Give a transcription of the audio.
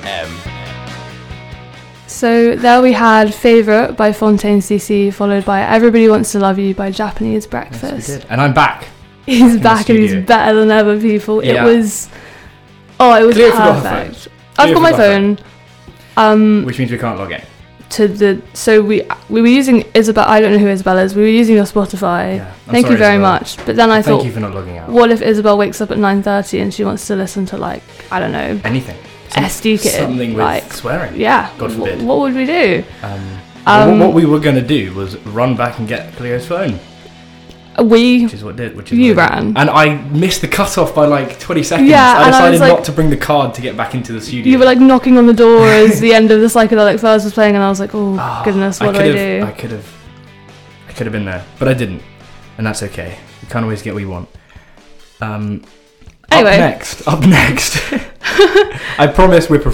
So there we had Favourite by Fontaine CC, followed by Everybody Wants to Love You by Japanese Breakfast. Yes, we did. And I'm back. He's back and he's better than ever, people. Yeah. It was Clear perfect. I've got my phone. Which means we can't log in. So we were using Isabel. I don't know who Isabel is. We were using your Spotify. Yeah, Thank you very much. But then I thought, thank you for not logging out. what if Isabel wakes up at 9:30 and she wants to listen to, like, I don't know, Anything. SD Kid, Something with like swearing. Yeah. God forbid. What would we do? What we were going to do was run back and get Cleo's phone. Which is what You ran. And I missed the cut-off by like 20 seconds. Yeah, I and I was decided like, not to bring the card to get back into the studio. You were like knocking on the door as the end of the Psychedelic Furs was playing, and I was like, oh goodness, what do I do? I could have been there, but I didn't. And that's okay. We can't always get what we want. Anyway. Up next. I promise we're